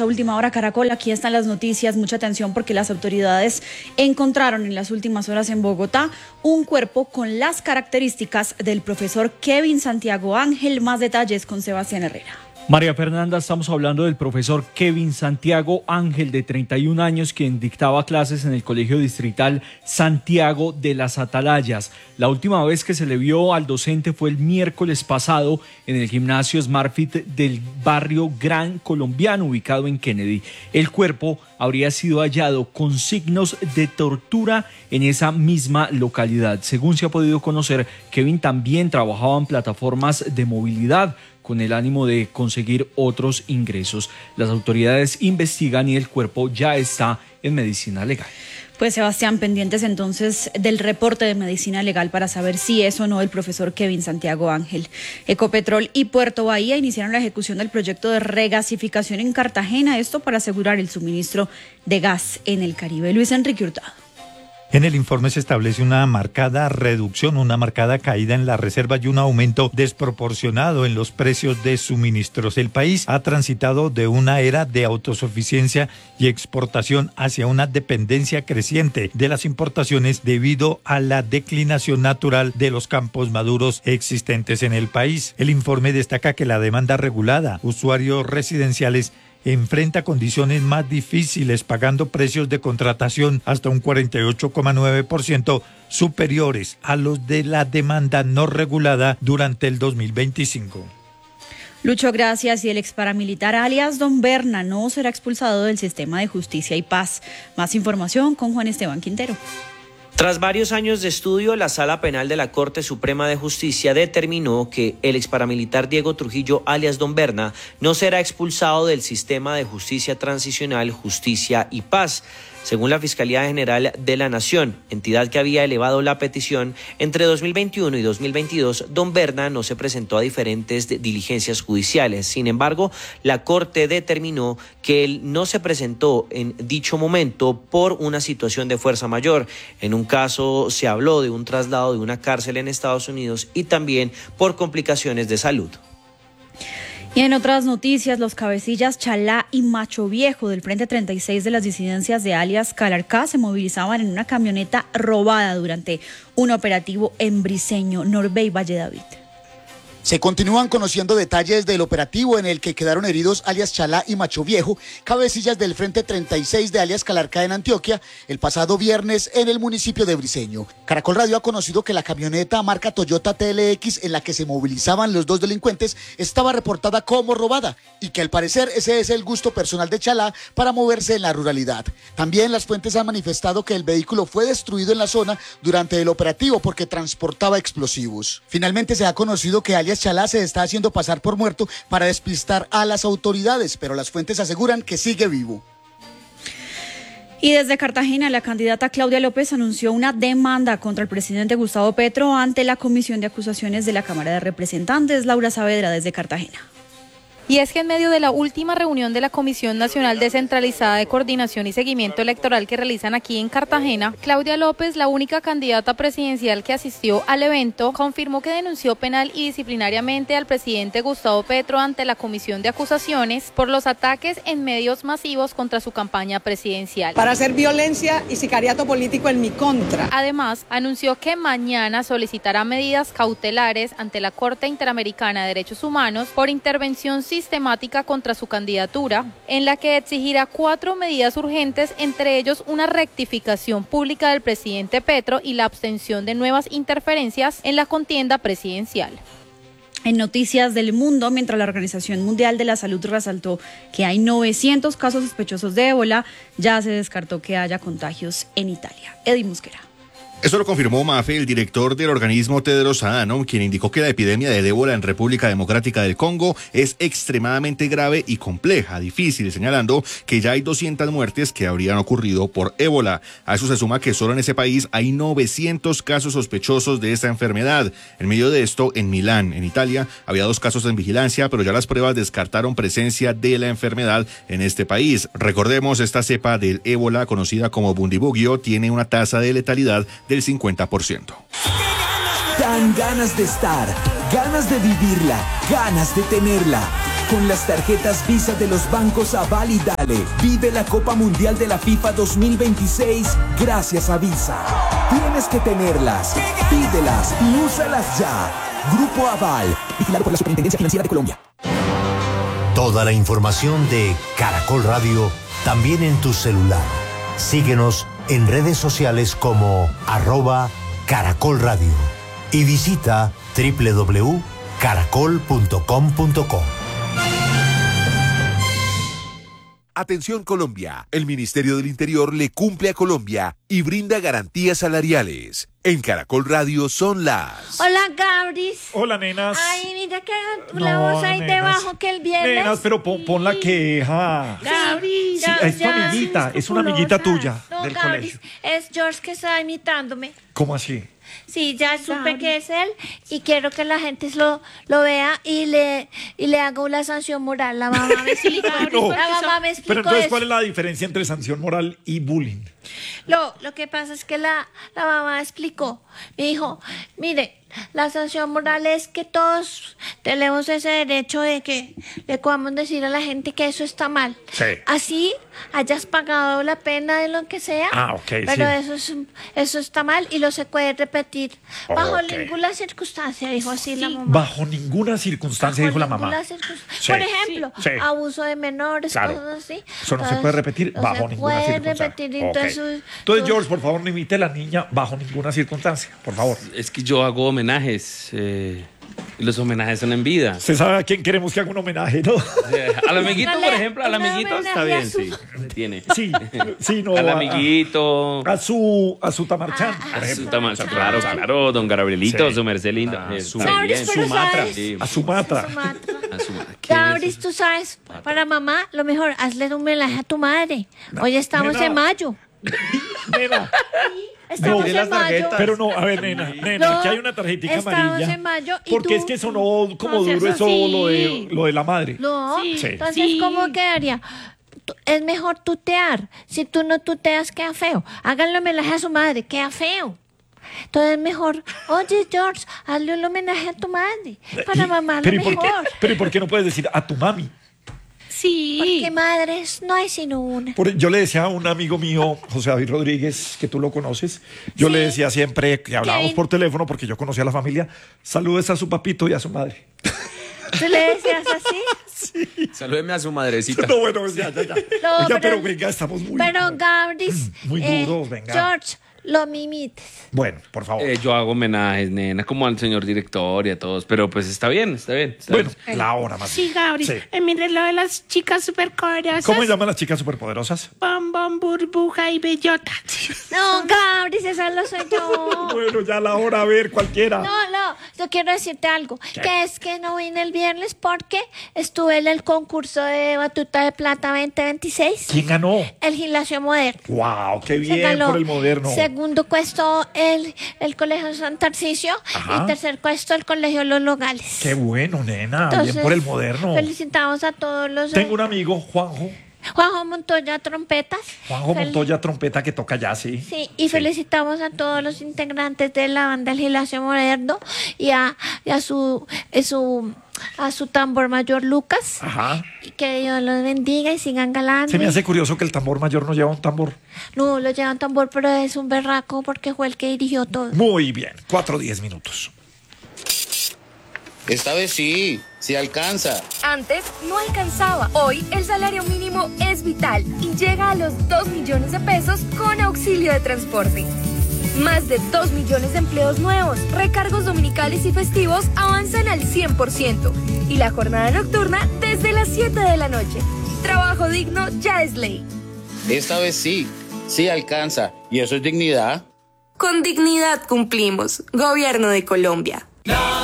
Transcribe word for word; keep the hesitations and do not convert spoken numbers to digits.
Última Hora Caracol. Aquí están las noticias. Mucha atención porque las autoridades encontraron en las últimas horas en Bogotá un cuerpo con las características del profesor Kevin Santiago Ángel. Más detalles con Sebastián Herrera. María Fernanda, estamos hablando del profesor Kevin Santiago Ángel, de treinta y un años, quien dictaba clases en el Colegio Distrital Santiago de las Atalayas. La última vez que se le vio al docente fue el miércoles pasado en el gimnasio SmartFit del barrio Gran Colombiano, ubicado en Kennedy. El cuerpo habría sido hallado con signos de tortura en esa misma localidad. Según se ha podido conocer, Kevin también trabajaba en plataformas de movilidad con el ánimo de conseguir otros ingresos. Las autoridades investigan y el cuerpo ya está en medicina legal. Pues Sebastián, pendientes entonces del reporte de medicina legal para saber si es o no el profesor Kevin Santiago Ángel. Ecopetrol y Puerto Bahía iniciaron la ejecución del proyecto de regasificación en Cartagena, esto para asegurar el suministro de gas en el Caribe. Luis Enrique Hurtado. En el informe se establece una marcada reducción, una marcada caída en la reserva y un aumento desproporcionado en los precios de suministros. El país ha transitado de una era de autosuficiencia y exportación hacia una dependencia creciente de las importaciones debido a la declinación natural de los campos maduros existentes en el país. El informe destaca que la demanda regulada, usuarios residenciales, enfrenta condiciones más difíciles, pagando precios de contratación hasta un cuarenta y ocho coma nueve por ciento superiores a los de la demanda no regulada durante el dos mil veinticinco. Lucho, gracias. Y el ex paramilitar alias Don Berna no será expulsado del sistema de justicia y paz. Más información con Juan Esteban Quintero. Tras varios años de estudio, la Sala Penal de la Corte Suprema de Justicia determinó que el exparamilitar Diego Trujillo, alias Don Berna, no será expulsado del sistema de justicia transicional, justicia y paz. Según la Fiscalía General de la Nación, entidad que había elevado la petición, entre dos mil veintiuno y dos mil veintidós, Don Berna no se presentó a diferentes diligencias judiciales. Sin embargo, la Corte determinó que él no se presentó en dicho momento por una situación de fuerza mayor. En un caso se habló de un traslado de una cárcel en Estados Unidos y también por complicaciones de salud. Y en otras noticias, los cabecillas Chalá y Macho Viejo del Frente treinta y seis de las disidencias de alias Calarcá se movilizaban en una camioneta robada durante un operativo en Briceño, Norbe y Valle David. Se continúan conociendo detalles del operativo en el que quedaron heridos alias Chalá y Macho Viejo, cabecillas del Frente treinta y seis de alias Calarcá en Antioquia, el pasado viernes en el municipio de Briceño. Caracol Radio ha conocido que la camioneta marca Toyota T L X en la que se movilizaban los dos delincuentes estaba reportada como robada y que al parecer ese es el gusto personal de Chalá para moverse en la ruralidad. También las fuentes han manifestado que el vehículo fue destruido en la zona durante el operativo porque transportaba explosivos. Finalmente se ha conocido que alias Chalá se está haciendo pasar por muerto para despistar a las autoridades, pero las fuentes aseguran que sigue vivo. Y desde Cartagena, la candidata Claudia López anunció una demanda contra el presidente Gustavo Petro ante la Comisión de Acusaciones de la Cámara de Representantes. Laura Saavedra, desde Cartagena. Y es que en medio de la última reunión de la Comisión Nacional Descentralizada de Coordinación y Seguimiento Electoral que realizan aquí en Cartagena, Claudia López, la única candidata presidencial que asistió al evento, confirmó que denunció penal y disciplinariamente al presidente Gustavo Petro ante la Comisión de Acusaciones por los ataques en medios masivos contra su campaña presidencial. Para hacer violencia y sicariato político en mi contra. Además, anunció que mañana solicitará medidas cautelares ante la Corte Interamericana de Derechos Humanos por intervención sistemática contra su candidatura, en la que exigirá cuatro medidas urgentes, entre ellos una rectificación pública del presidente Petro y la abstención de nuevas interferencias en la contienda presidencial. En noticias del mundo, mientras la Organización Mundial de la Salud resaltó que hay novecientos casos sospechosos de ébola, ya se descartó que haya contagios en Italia. Eddie Mosquera. Eso lo confirmó Mafe, el director del organismo Tedros Adhanom, quien indicó que la epidemia del ébola en República Democrática del Congo es extremadamente grave y compleja, difícil, señalando que ya hay doscientas muertes que habrían ocurrido por ébola. A eso se suma que solo en ese país hay novecientos casos sospechosos de esta enfermedad. En medio de esto, en Milán, en Italia, había dos casos en vigilancia, pero ya las pruebas descartaron presencia de la enfermedad en este país. Recordemos, esta cepa del ébola, conocida como Bundibugyo, tiene una tasa de letalidad del cincuenta por ciento. Dan ganas de estar, ganas de vivirla, ganas de tenerla. con las tarjetas Visa de los bancos Aval y Dale. Vive la Copa Mundial de la FIFA dos mil veintiséis gracias a Visa. Tienes que tenerlas, pídelas y úsalas ya. Grupo Aval, vigilado por la Superintendencia Financiera de Colombia. Toda la información de Caracol Radio también en tu celular. Síguenos en redes sociales como arroba Caracol Radio y visita doble u doble u doble u punto caracol punto com punto co. Atención Colombia, el Ministerio del Interior le cumple a Colombia y brinda garantías salariales. En Caracol Radio son las... Hola, Gabris. Hola, nenas. Ay, mira que No, la voz ahí nenas. debajo que el viernes. Nenas, pero pon, pon la queja. Gabris. Sí, es tu amiguita, es una amiguita tuya No, del Gabris, colegio. es George que está imitándome. ¿Cómo así? Sí, ya supe que es él y quiero que la gente lo, lo vea y le y le haga una sanción moral. La mamá me explicó. No, la mamá me explicó Pero entonces, eso. ¿cuál es la diferencia entre sanción moral y bullying? Lo, lo que pasa es que la, la mamá explicó. Me dijo, mire, la sanción moral es que todos tenemos ese derecho de que le podamos decir a la gente que eso está mal. Sí. Así hayas pagado la pena de lo que sea. Ah, ok, Pero sí. eso, es, eso está mal y lo se puede repetir bajo Ok. ninguna circunstancia, dijo así la mamá. Bajo ninguna circunstancia, dijo la mamá. Ninguna circunstan- Sí. Por ejemplo, Sí. abuso de menores, Claro. cosas así. Eso no se Entonces, puede repetir no bajo se ninguna puede circunstancia. repetir, Ok. entonces, Entonces, George, por favor, no imite a la niña bajo ninguna circunstancia, por favor. Es que yo hago homenajes. eh, y los homenajes son en vida. Usted sabe a quién queremos que haga un homenaje, ¿no? Eh, al amiguito, por ejemplo, al un amiguito está homenaje a bien, su- sí. se Tiene. Sí, sí, no. Al a- amiguito. A su, a su Tamarchán, por A su ejemplo. tama- claro, claro, don Gabrielito, Sí. su merced lindo. Ah, eh, su- está Sabes, bien. pero Sumatra. sabes- Sí. A Sumatra. Sumatra. A Sumatra. ¿Qué es Gabris, eso? tú sabes, para mamá, lo mejor, hazle un homenaje a tu madre. Hoy estamos nena. en mayo. Nena, Estamos no, en mayo. pero no, a ver, nena, nena, No, aquí hay una tarjetita estamos amarilla. en mayo y Porque tú- es que sonó como no seas duro eso, así. lo de, lo de la madre. No, Sí. entonces, Sí. ¿cómo quedaría? Tu- Es mejor tutear. Si tú no tuteas, queda feo. Háganle homenaje a su madre, queda feo. Entonces es mejor, oye, George, hazle un homenaje a tu madre. Para Y- mamá, lo pero, ¿y por qué, mejor. pero ¿y por qué no puedes decir a tu mami? Sí. Porque madres no hay sino una. Por- yo le decía a un amigo mío, José David Rodríguez, que tú lo conoces, yo le decía siempre que hablábamos Kevin. por teléfono, porque yo conocía a la familia, saludes a su papito y a su madre. ¿Tú le decías así? Salúdeme a su madrecita. No, bueno, ya, ya, ya. No, Oiga, pero- pero venga, estamos muy... Pero Gabris, Muy eh, duros, venga. George, lo mimites. Bueno, por favor. Eh, yo hago homenajes, nena, como al señor director y a todos, pero pues está bien, está bien. está Bueno, bien. la hora más. Sí, Gabri. Sí. En mi reloj de las chicas superpoderosas. ¿Cómo se llaman las chicas superpoderosas? Bombón, burbuja y bellota. No, Gabris, esa lo soy yo. Bueno, ya la hora, a ver, cualquiera. No, no, yo quiero decirte algo, que es que no vine el viernes porque estuve en el concurso de Batuta de Plata veinte veintiséis. ¿Quién ganó? El gimnasio moderno. Wow, qué Se bien ganó. por el moderno. Segundo puesto el, el Colegio San Tarcisio Ajá. y tercer puesto el Colegio Los Logales. Qué bueno, nena, Entonces, bien por el moderno. Felicitamos a todos los... Tengo un amigo, Juanjo, Juanjo Montoya, trompetas. Juanjo Fel- Montoya, trompeta que toca ya, sí. Sí, y felicitamos a todos los integrantes de la banda El Gimnasio Moderno y a, y a su, a su a su tambor mayor Lucas. Ajá. Y que Dios los bendiga y sigan galando. Se me hace curioso que el tambor mayor no lleva un tambor. No, lo llevan tambor, pero es un berraco porque fue el que dirigió todo. Muy bien, cuatro diez minutos. Esta vez sí, sí alcanza. Antes no alcanzaba. Hoy el salario mínimo es vital y llega a los dos millones de pesos con auxilio de transporte. Más de dos millones de empleos nuevos, recargos dominicales y festivos avanzan al cien por ciento y la jornada nocturna desde las siete de la noche. Trabajo digno ya es ley. Esta vez sí, sí alcanza. ¿Y eso es dignidad? Con dignidad cumplimos. Gobierno de Colombia.